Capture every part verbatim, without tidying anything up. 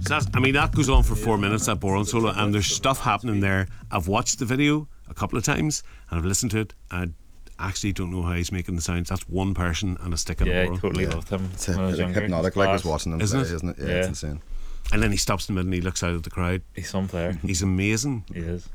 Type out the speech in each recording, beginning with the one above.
So that's, I mean, that goes on for four minutes, that Boron solo, and there's stuff happening there. I've watched the video a couple of times and I've listened to it. I actually don't know how he's making the sounds. That's one person and a stick in yeah, a Boron. I totally Yeah. loved him. It's when I was a, younger. hypnotic, It's like class. was watching him Isn't play, it? isn't it? Yeah, Yeah. it's insane. And then he stops in the middle and he looks out at the crowd. He's some player. He's amazing. He is.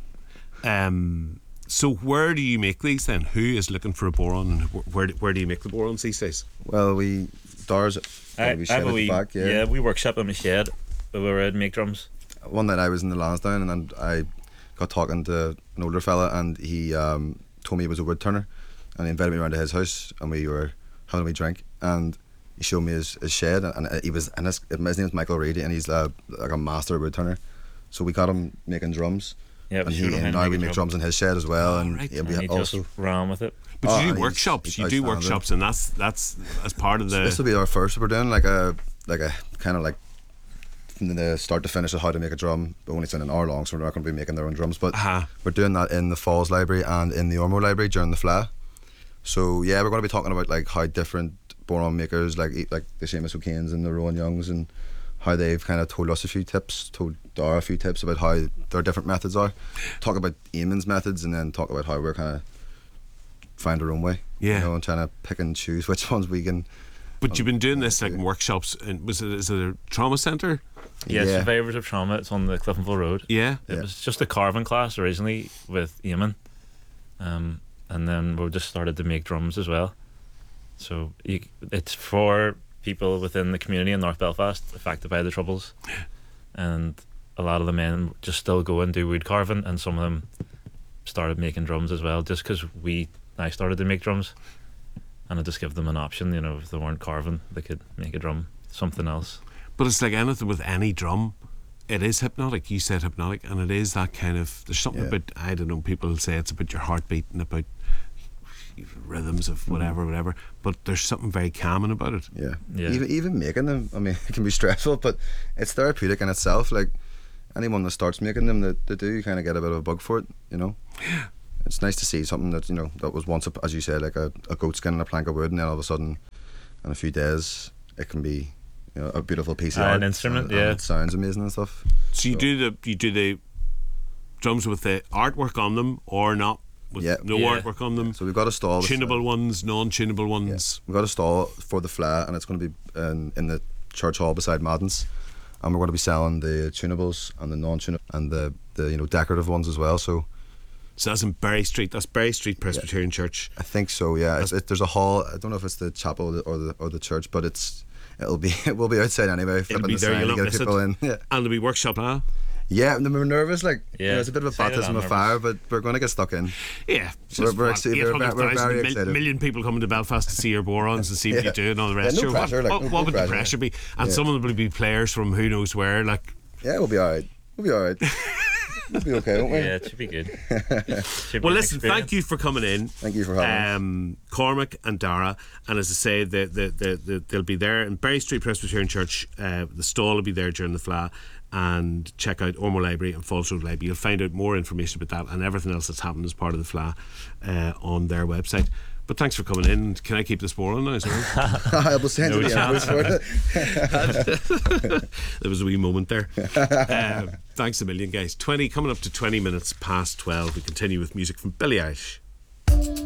Um, so where do you make these then? Who is looking for a Boron, and wh- where do, where do you make the Borons these days? Well, we Dars. I, we I shed have at a the wee, back, yeah. yeah, we workshop in my shed where we would make drums. One night I was in the Lansdowne and I got talking to an older fella, and he um, told me he was a wood turner, and he invited me around to his house, and we were having a wee drink, and he showed me his, his shed, and he was and his, his name is Michael Reedy, and he's uh, like a master wood turner. So we got him making drums, Yeah, and, we he, showed him and how to now we make a make drum. drums in his shed as well, Oh, and, right. he, And we he also. just ran with it. But Oh, you and do he's- workshops. he's You do outstanding. workshops, and that's that's as part of the. This will be our first. We're doing like a like a kind of like from the start to finish of how to make a drum, but only it's in an hour long, so we're not going to be making their own drums. But Uh-huh. we're doing that in the Falls Library and in the Ormo Library during the Fla. So yeah, we're going to be talking about like how different Boron makers, like like the Seamus O'Kane's and the Rowan Youngs, and how they've kind of told us a few tips, told Dara a few tips about how their different methods are. Talk about Eamon's methods, and then talk about how we're kind of find our own way. Yeah. You know, and trying to pick and choose which ones we can. But you've been doing this like in workshops. And was it is it a trauma centre? Yeah, Yeah. Survivors of Trauma. It's on the Cliftonville Road. Yeah. It Yeah. was just a carving class originally with Eamon, um, and then we just started to make drums as well. So you, it's for people within the community in North Belfast affected by the Troubles, and a lot of the men just still go and do wood carving, and some of them started making drums as well, just because we I started to make drums, and I just give them an option. You know, if they weren't carving, they could make a drum, something else. But it's like anything with any drum. It is hypnotic. You said hypnotic, and it is that kind of. There's something Yeah. about, I don't know. People say it's about your heartbeat and about rhythms of whatever, whatever. But there's something very calming about it. Yeah. Yeah. Even even making them, I mean, it can be stressful, but it's therapeutic in itself. Like anyone that starts making them, they, they do kind of get a bit of a bug for it, you know. It's nice to see something that, you know, that was once, a, as you said, like a, a goat skin and a plank of wood, and then all of a sudden, in a few days, it can be, you know, a beautiful piece of Uh, art. an instrument, and, yeah. and it sounds amazing and stuff. So you So- do the you do the drums with the artwork on them, or not with Yeah. no Yeah. artwork on them. So we've got a stall. Tunable ones, non-tunable ones. We've got a stall for the Fla, and it's going to be in, in the church hall beside Madden's, and we're going to be selling the tunables and the non-tunable and the, the you know decorative ones as well. So So that's in Berry Street. That's Berry Street Presbyterian Church. I think so. Yeah, it's, it, there's a hall. I don't know if it's the chapel or the or the, or the church, but it's it'll be it will be outside anyway. It'll flipping be the there. sign You'll to not get miss people it. in. Yeah, And there'll be workshop now. yeah. And we're nervous. Like you know, Yeah, it's a bit of a say that baptism I'm of fire, nervous. but we're going to get stuck in. Yeah, it's We're- just we're what, excited- we're- we're 800,000 very mil- excited. million people coming to Belfast to see your Borons and see what Yeah. you do and all the rest. Yeah, no Sure, what- pressure, like, what, no- what no would the pressure. pressure be? And Yeah. some of them will be players from who knows where. Like, Yeah, we'll be all right. We'll be all right. We'll be okay, won't we? Yeah, it should be good. Should be well, an listen. experience. Thank you for coming in. Thank you for having us. um, Cormac and Dara, and as I say, the, the, the, the, they'll be there in Berry Street Presbyterian Church. Uh, the stall will be there during the Fla, and check out Ormo Library and Falls Road Library. You'll find out more information about that and everything else that's happened as part of the Fla uh, on their website. But thanks for coming in. Can I keep this Boron now? Sorry. I will send No you the chance. invoice for it. There was a wee moment there. Uh, thanks a million, guys. twenty coming up to twenty minutes past twelve. We continue with music from Billie Eilish.